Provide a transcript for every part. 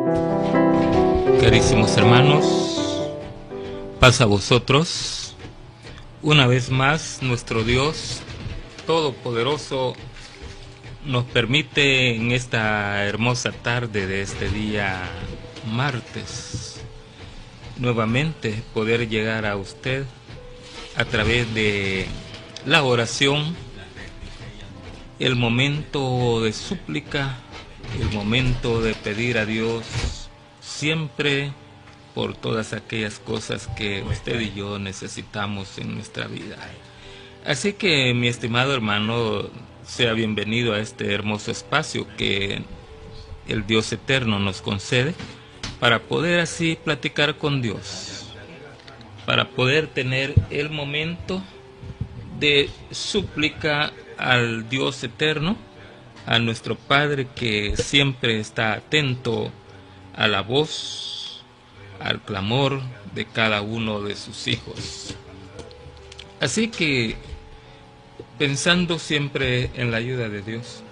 Carísimos hermanos, paz a vosotros. Una vez más, nuestro Dios Todopoderoso nos permite en esta hermosa tarde de este día martes nuevamente poder llegar a usted a través de la oración, el momento de súplica, el momento de pedir a Dios siempre por todas aquellas cosas que usted y yo necesitamos en nuestra vida. Así que, mi estimado hermano, sea bienvenido a este hermoso espacio que el Dios eterno nos concede para poder así platicar con Dios, para poder tener el momento de súplica al Dios eterno, a nuestro Padre que siempre está atento a la voz, al clamor de cada uno de sus hijos. Así que, pensando siempre en la ayuda de Dios,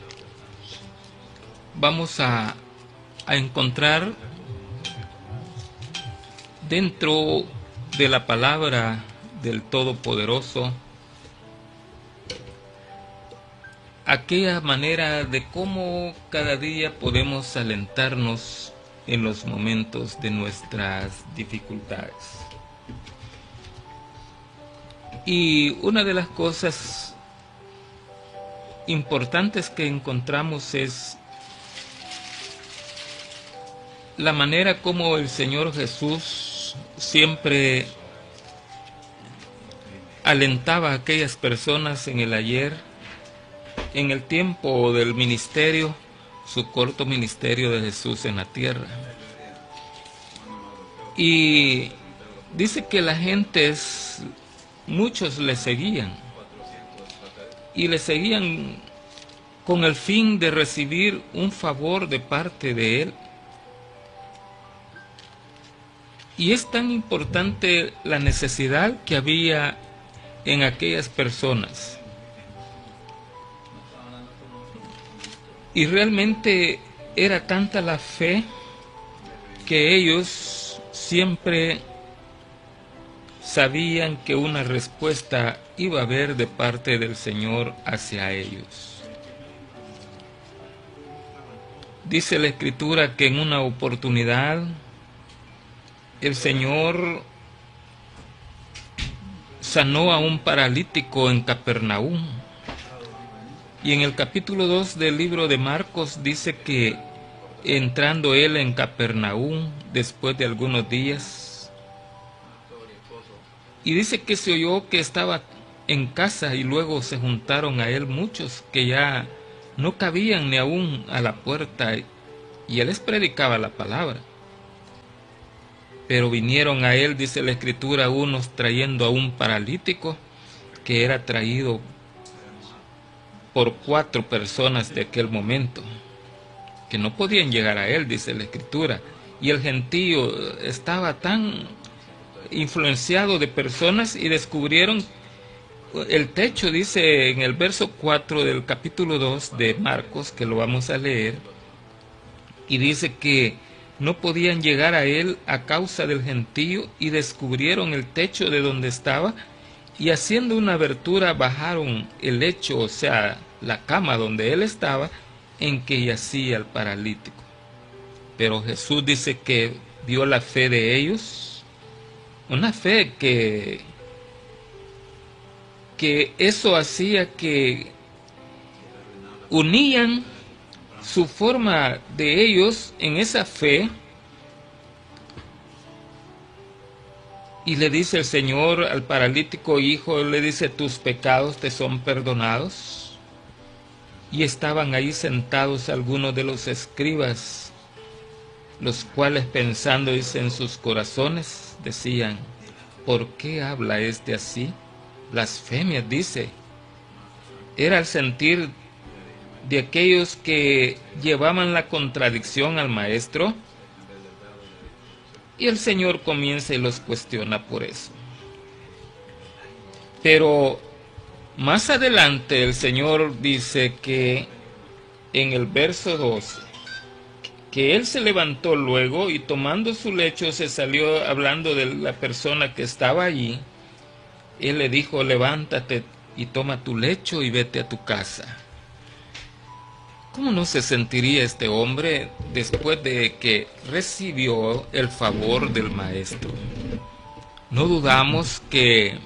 vamos a encontrar dentro de la palabra del Todopoderoso aquella manera de cómo cada día podemos alentarnos en los momentos de nuestras dificultades. Y una de las cosas importantes que encontramos es la manera como el Señor Jesús siempre alentaba a aquellas personas en el ayer, en el tiempo del ministerio, su corto ministerio de Jesús en la tierra. Y dice que la gente, muchos le seguían, y le seguían con el fin de recibir un favor de parte de él. Y es tan importante la necesidad que había en aquellas personas. Y realmente era tanta la fe que ellos siempre sabían que una respuesta iba a haber de parte del Señor hacia ellos. Dice la Escritura que en una oportunidad el Señor sanó a un paralítico en Capernaum. Y en el capítulo 2 del libro de Marcos dice que entrando él en Capernaum después de algunos días, y dice que se oyó que estaba en casa, y luego se juntaron a él muchos que ya no cabían ni aún a la puerta, y él les predicaba la palabra. Pero vinieron a él, dice la Escritura, unos trayendo a un paralítico que era traído por 4 personas de aquel momento, que no podían llegar a él, dice la Escritura. Y el gentío estaba tan influenciado de personas y descubrieron el techo, dice en el verso 4 del capítulo 2 de Marcos, que lo vamos a leer, y dice que no podían llegar a él a causa del gentío, y descubrieron el techo de donde estaba, y haciendo una abertura bajaron el lecho, o sea, la cama donde él estaba, en que yacía el paralítico. Pero Jesús dice que vio la fe de ellos, una fe que eso hacía que unían su forma de ellos en esa fe. Y le dice el Señor al paralítico: hijo, le dice, tus pecados te son perdonados. Y estaban ahí sentados algunos de los escribas, los cuales pensando, dice, en sus corazones, decían: ¿por qué habla este así? Blasfemias, dice. Era el sentir de aquellos que llevaban la contradicción al maestro. Y el Señor comienza y los cuestiona por eso. Pero más adelante el Señor dice que en el verso 12, que él se levantó luego y tomando su lecho se salió hablando de la persona que estaba allí. Él le dijo: levántate y toma tu lecho y vete a tu casa. ¿Cómo no se sentiría este hombre después de que recibió el favor del maestro? No dudamos que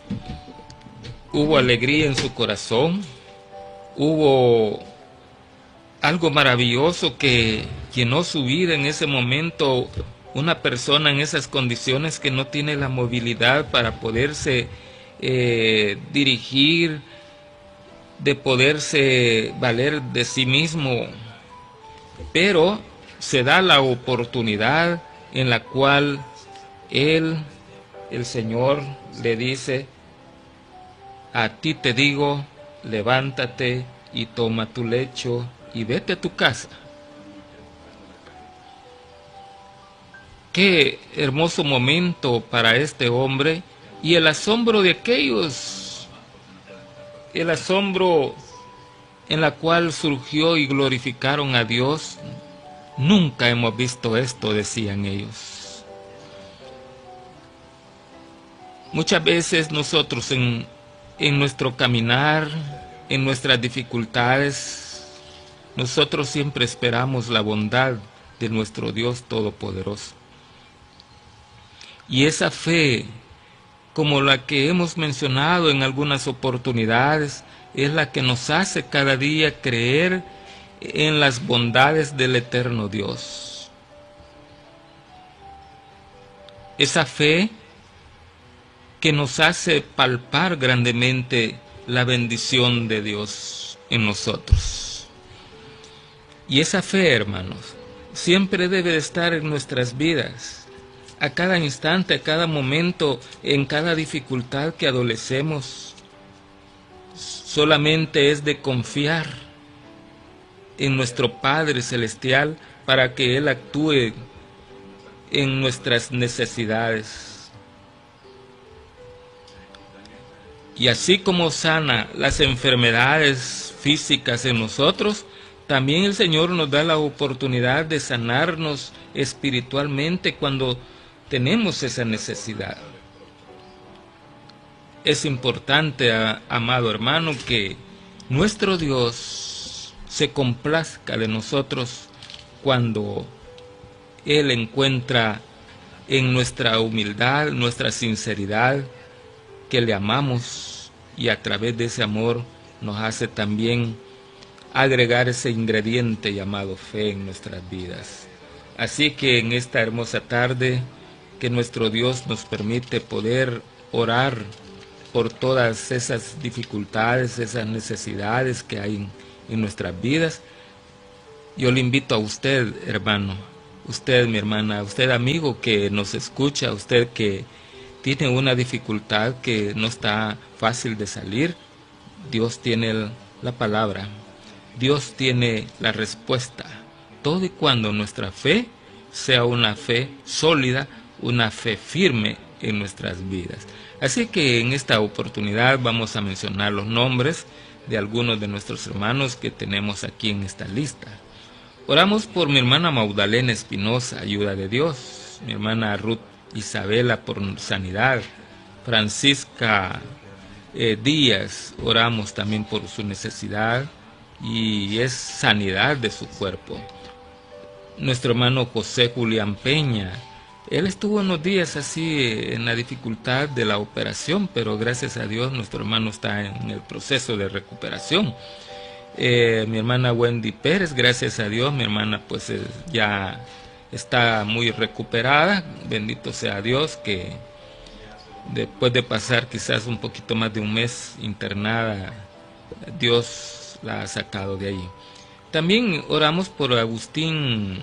hubo alegría en su corazón, hubo algo maravilloso que llenó su vida en ese momento. Una persona en esas condiciones que no tiene la movilidad para poderse dirigir, de poderse valer de sí mismo, pero se da la oportunidad en la cual él, el Señor, le dice: a ti te digo, levántate y toma tu lecho y vete a tu casa. Qué hermoso momento para este hombre, y el asombro de aquellos, el asombro en la cual surgió y glorificaron a Dios. Nunca hemos visto esto, decían ellos. Muchas veces nosotros en nuestro caminar, en nuestras dificultades, nosotros siempre esperamos la bondad de nuestro Dios Todopoderoso. Y esa fe, como la que hemos mencionado en algunas oportunidades, es la que nos hace cada día creer en las bondades del eterno Dios. Esa fe que nos hace palpar grandemente la bendición de Dios en nosotros. Y esa fe, hermanos, siempre debe de estar en nuestras vidas. A cada instante, a cada momento, en cada dificultad que adolecemos, solamente es de confiar en nuestro Padre Celestial para que Él actúe en nuestras necesidades. Y así como sana las enfermedades físicas en nosotros, también el Señor nos da la oportunidad de sanarnos espiritualmente cuando tenemos esa necesidad. Es importante, amado hermano, que nuestro Dios se complazca de nosotros cuando Él encuentra en nuestra humildad, nuestra sinceridad, que le amamos, y a través de ese amor nos hace también agregar ese ingrediente llamado fe en nuestras vidas. Así que en esta hermosa tarde, que nuestro Dios nos permite poder orar por todas esas dificultades, esas necesidades que hay en nuestras vidas. Yo le invito a usted, hermano, usted, mi hermana, usted, amigo que nos escucha, usted que tiene una dificultad que no está fácil de salir. Dios tiene la palabra, Dios tiene la respuesta, todo y cuando nuestra fe sea una fe sólida, una fe firme en nuestras vidas. Así que en esta oportunidad vamos a mencionar los nombres de algunos de nuestros hermanos que tenemos aquí en esta lista. Oramos por mi hermana Magdalena Espinosa, ayuda de Dios; mi hermana Ruth Isabela, por sanidad; Francisca Díaz, oramos también por su necesidad y es sanidad de su cuerpo. Nuestro hermano José Julián Peña, él estuvo unos días así en la dificultad de la operación, pero gracias a Dios nuestro hermano está en el proceso de recuperación. Mi hermana Wendy Pérez, gracias a Dios, mi hermana pues ya está muy recuperada, bendito sea Dios, que después de pasar quizás un poquito más de un mes internada, Dios la ha sacado de ahí. También oramos por Agustín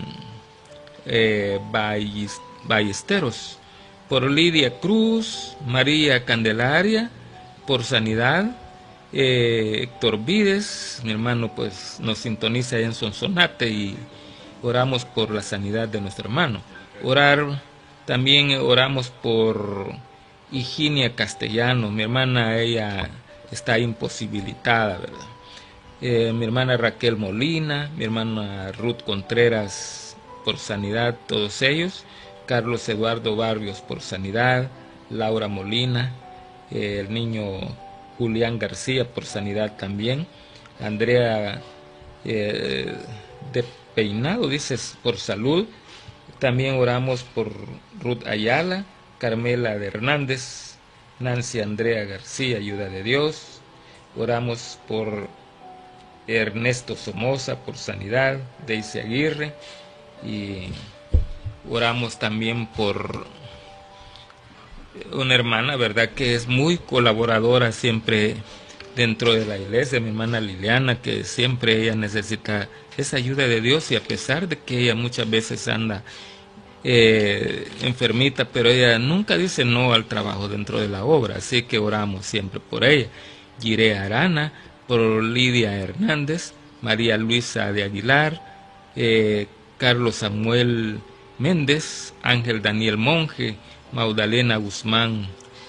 Ballesteros, por Lidia Cruz, María Candelaria, por sanidad; Héctor Vides, mi hermano pues nos sintoniza en Sonsonate y oramos por la sanidad de nuestro hermano. También oramos por Higinia Castellano, mi hermana, ella está imposibilitada, ¿verdad? Mi hermana Raquel Molina, mi hermana Ruth Contreras por sanidad, todos ellos. Carlos Eduardo Barrios por sanidad, Laura Molina, el niño Julián García por sanidad también, Andrea de Peinado, dices, por salud. También oramos por Ruth Ayala, Carmela de Hernández, Nancy Andrea García, ayuda de Dios. Oramos por Ernesto Somoza por sanidad, Daisy Aguirre, y oramos también por una hermana, verdad, que es muy colaboradora siempre dentro de la iglesia, mi hermana Liliana, que siempre ella necesita esa ayuda de Dios, y a pesar de que ella muchas veces anda enfermita, pero ella nunca dice no al trabajo dentro de la obra, así que oramos siempre por ella. Giré Arana, por Lidia Hernández, María Luisa de Aguilar, Carlos Samuel Méndez, Ángel Daniel Monge, Magdalena Guzmán,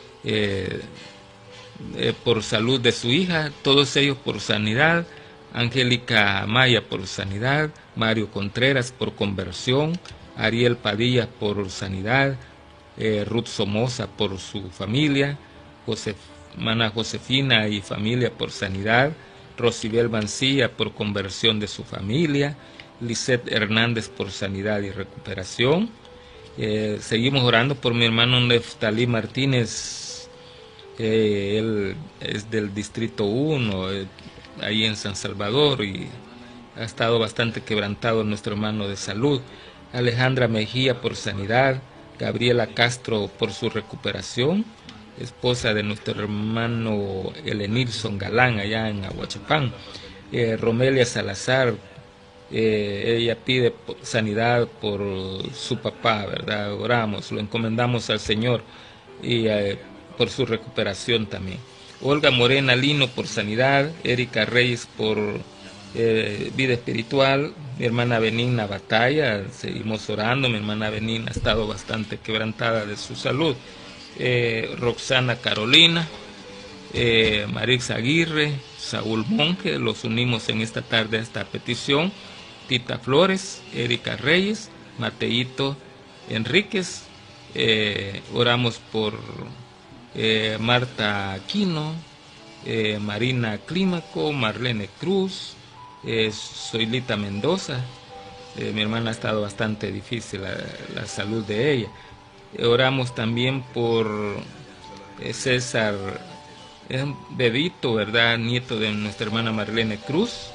por salud de su hija, todos ellos por sanidad, Angélica Amaya por sanidad, Mario Contreras por conversión, Ariel Padilla por sanidad, Ruth Somoza por su familia, hermana Josefina y familia por sanidad, Rosibel Mancilla por conversión de su familia, Lisette Hernández por sanidad y recuperación. Seguimos orando por mi hermano Neftalí Martínez, él es del Distrito 1, ahí en San Salvador, y ha estado bastante quebrantado nuestro hermano de salud. Alejandra Mejía por sanidad, Gabriela Castro por su recuperación, esposa de nuestro hermano Elenilson Galán allá en Aguachapán. Romelia Salazar, ella pide sanidad por su papá, ¿verdad? Oramos, lo encomendamos al Señor, y por su recuperación también. Olga Morena Lino por sanidad, Erika Reyes por vida espiritual, mi hermana Benigna Batalla, seguimos orando, mi hermana Benigna ha estado bastante quebrantada de su salud. Roxana Carolina, Marix Aguirre, Saúl Monge, los unimos en esta tarde a esta petición. Tita Flores, Erika Reyes, Mateito Enríquez, oramos por Marta Aquino, Marina Clímaco, Marlene Cruz, Zoilita Mendoza. Mi hermana ha estado bastante difícil la salud de ella. Oramos también por César Bebito, ¿verdad? Nieto de nuestra hermana Marlene Cruz,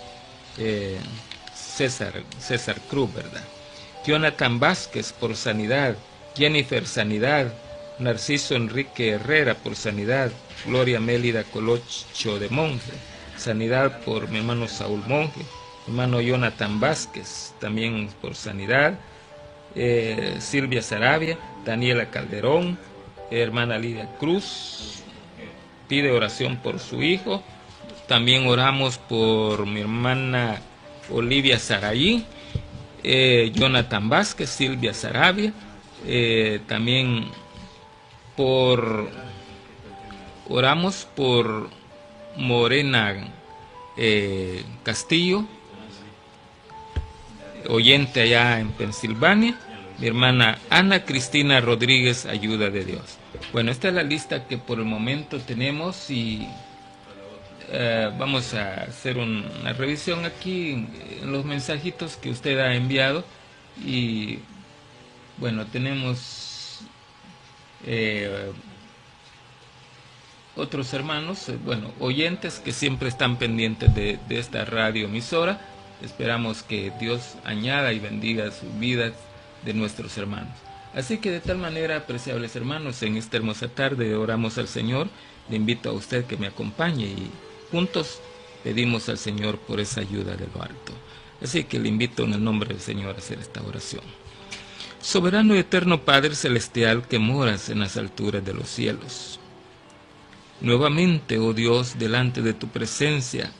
César Cruz, ¿verdad? Jonathan Vázquez por sanidad, Jennifer sanidad, Narciso Enrique Herrera por sanidad, Gloria Mélida Colocho de Monje, sanidad por mi hermano Saúl Monje, mi hermano Jonathan Vázquez también por sanidad, Silvia Sarabia, Daniela Calderón, hermana Lidia Cruz, pide oración por su hijo. También oramos por mi hermana Olivia Saraí, Jonathan Vázquez, Silvia Sarabia, también oramos por Morena Castillo, oyente allá en Pensilvania, mi hermana Ana Cristina Rodríguez, ayuda de Dios. Bueno, esta es la lista que por el momento tenemos, y vamos a hacer una revisión aquí en los mensajitos que usted ha enviado. Y bueno, tenemos otros hermanos, oyentes que siempre están pendientes de esta radioemisora. Esperamos que Dios añada y bendiga sus vidas de nuestros hermanos. Así que de tal manera, apreciables hermanos, en esta hermosa tarde oramos al Señor. Le invito a usted que me acompañe y juntos pedimos al Señor por esa ayuda de lo alto. Así que le invito en el nombre del Señor a hacer esta oración. Soberano y eterno Padre Celestial que moras en las alturas de los cielos, nuevamente, oh Dios, delante de tu presencia,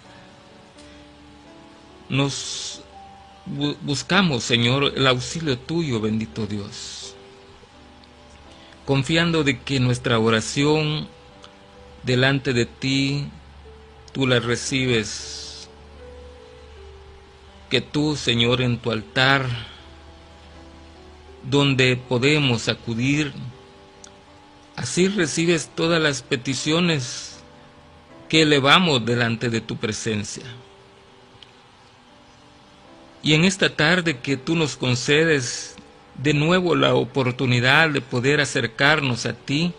nos buscamos, Señor, el auxilio tuyo, bendito Dios, confiando de que nuestra oración delante de ti, tú la recibes, que tú, Señor, en tu altar donde podemos acudir. Así recibes todas las peticiones que elevamos delante de tu presencia. Y en esta tarde que tú nos concedes de nuevo la oportunidad de poder acercarnos a ti,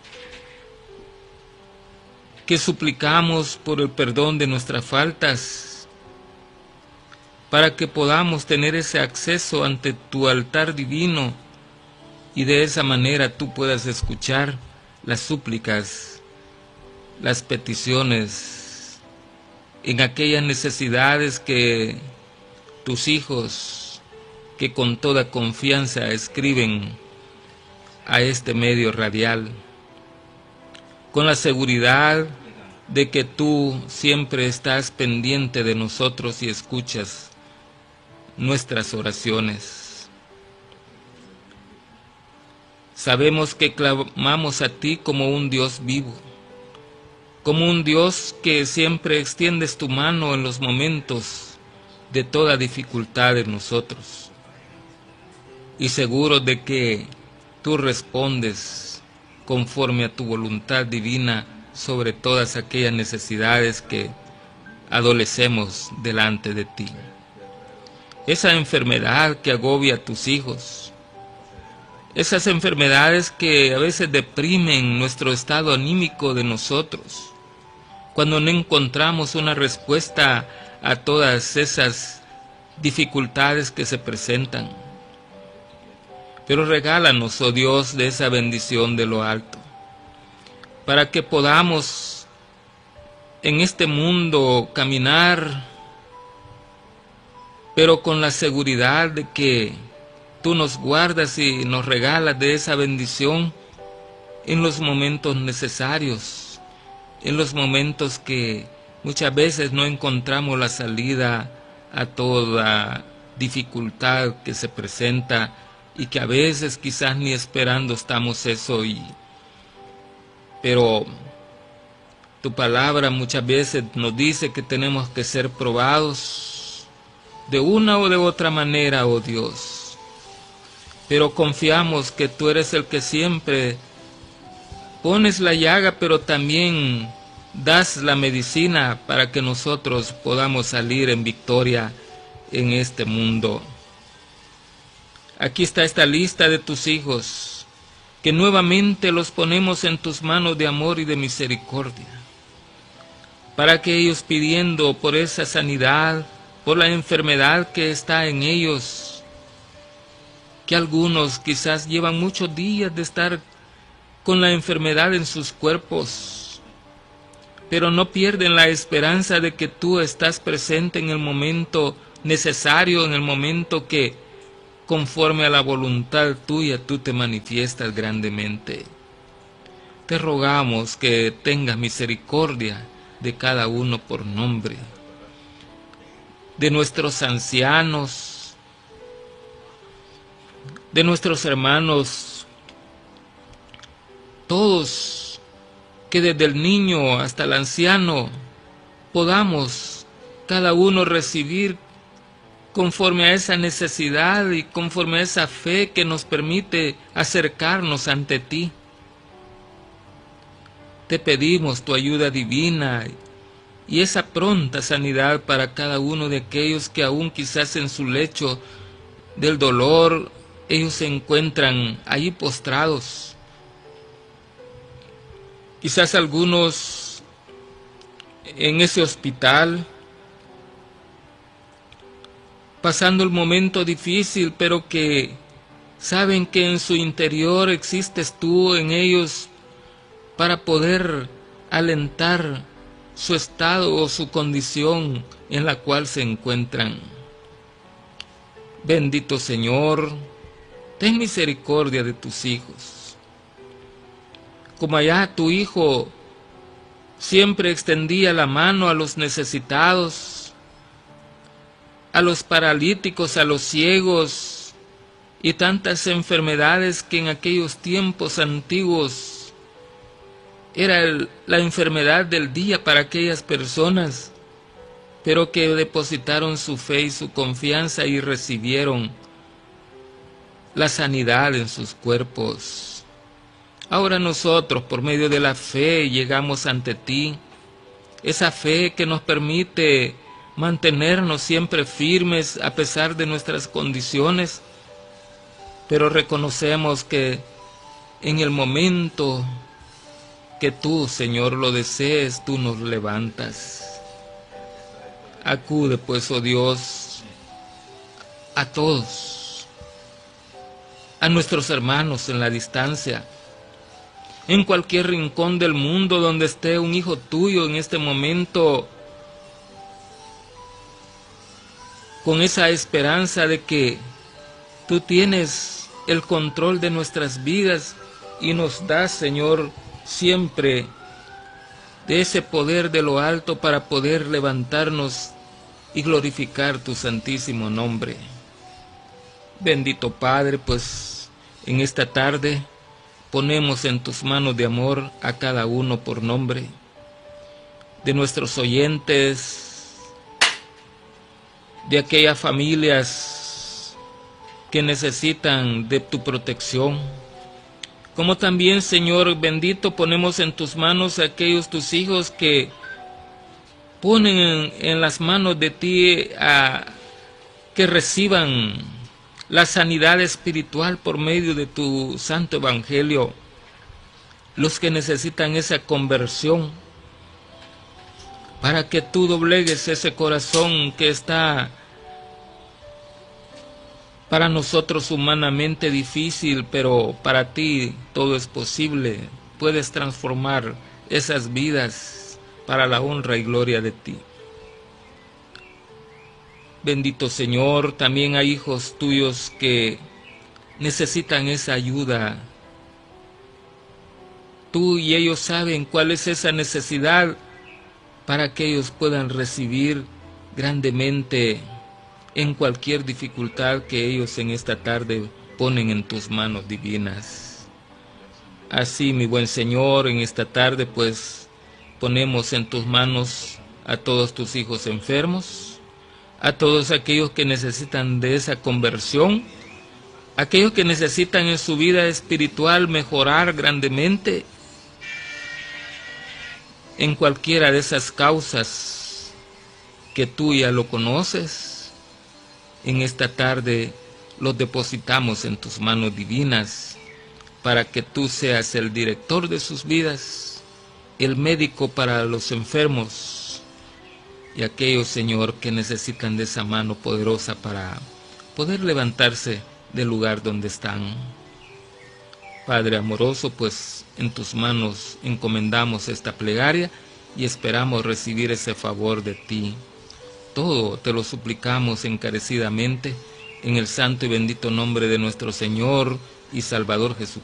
que suplicamos por el perdón de nuestras faltas, para que podamos tener ese acceso ante tu altar divino y de esa manera tú puedas escuchar las súplicas, las peticiones, en aquellas necesidades que tus hijos, que con toda confianza escriben a este medio radial, con la seguridad de que tú siempre estás pendiente de nosotros y escuchas nuestras oraciones. Sabemos que clamamos a ti como un Dios vivo, como un Dios que siempre extiendes tu mano en los momentos de toda dificultad en nosotros, y seguro de que tú respondes conforme a tu voluntad divina sobre todas aquellas necesidades que adolecemos delante de ti. Esa enfermedad que agobia a tus hijos, esas enfermedades que a veces deprimen nuestro estado anímico de nosotros, cuando no encontramos una respuesta a todas esas dificultades que se presentan. Pero regálanos, oh Dios, de esa bendición de lo alto, para que podamos en este mundo caminar, pero con la seguridad de que tú nos guardas y nos regalas de esa bendición en los momentos necesarios, en los momentos que muchas veces no encontramos la salida a toda dificultad que se presenta y que a veces quizás ni esperando estamos eso, pero tu palabra muchas veces nos dice que tenemos que ser probados de una o de otra manera, oh Dios, pero confiamos que tú eres el que siempre pones la llaga, pero también das la medicina para que nosotros podamos salir en victoria en este mundo. Aquí está esta lista de tus hijos, que nuevamente los ponemos en tus manos de amor y de misericordia, para que ellos, pidiendo por esa sanidad, por la enfermedad que está en ellos, que algunos quizás llevan muchos días de estar con la enfermedad en sus cuerpos, pero no pierden la esperanza de que tú estás presente en el momento necesario, en el momento que conforme a la voluntad tuya tú te manifiestas grandemente. Te rogamos que tengas misericordia de cada uno por nombre, de nuestros ancianos, de nuestros hermanos, todos, que desde el niño hasta el anciano podamos cada uno recibir conforme a esa necesidad y conforme a esa fe que nos permite acercarnos ante ti. Te pedimos tu ayuda divina y esa pronta sanidad para cada uno de aquellos que aún quizás en su lecho del dolor ellos se encuentran ahí postrados. Quizás algunos en ese hospital pasando el momento difícil, pero que saben que en su interior existes tú en ellos para poder alentar su estado o su condición en la cual se encuentran. Bendito Señor, ten misericordia de tus hijos. Como allá tu Hijo siempre extendía la mano a los necesitados, a los paralíticos, a los ciegos y tantas enfermedades que en aquellos tiempos antiguos era la enfermedad del día para aquellas personas, pero que depositaron su fe y su confianza y recibieron la sanidad en sus cuerpos. Ahora nosotros, por medio de la fe, llegamos ante ti, esa fe que nos permite mantenernos siempre firmes a pesar de nuestras condiciones, pero reconocemos que en el momento que tú, Señor, lo desees, tú nos levantas. Acude, pues, oh Dios, a todos, a nuestros hermanos en la distancia, en cualquier rincón del mundo donde esté un hijo tuyo en este momento, con esa esperanza de que tú tienes el control de nuestras vidas y nos das, Señor, siempre de ese poder de lo alto para poder levantarnos y glorificar tu santísimo nombre. Bendito Padre, pues en esta tarde ponemos en tus manos de amor a cada uno por nombre, de nuestros oyentes, de aquellas familias que necesitan de tu protección, como también, Señor bendito, ponemos en tus manos a aquellos tus hijos que ponen en las manos de ti a que reciban la sanidad espiritual por medio de tu santo evangelio, los que necesitan esa conversión, para que tú doblegues ese corazón que está para nosotros humanamente difícil, pero para ti todo es posible. Puedes transformar esas vidas para la honra y gloria de ti. Bendito Señor, también hay hijos tuyos que necesitan esa ayuda. Tú y ellos saben cuál es esa necesidad para que ellos puedan recibir grandemente en cualquier dificultad que ellos en esta tarde ponen en tus manos divinas. Así, mi buen Señor, en esta tarde pues ponemos en tus manos a todos tus hijos enfermos, a todos aquellos que necesitan de esa conversión, aquellos que necesitan en su vida espiritual mejorar grandemente en cualquiera de esas causas que tú ya lo conoces. En esta tarde los depositamos en tus manos divinas para que tú seas el director de sus vidas, el médico para los enfermos y aquellos, Señor, que necesitan de esa mano poderosa para poder levantarse del lugar donde están. Padre amoroso, pues en tus manos encomendamos esta plegaria y esperamos recibir ese favor de ti. Todo te lo suplicamos encarecidamente en el santo y bendito nombre de nuestro Señor y Salvador Jesucristo.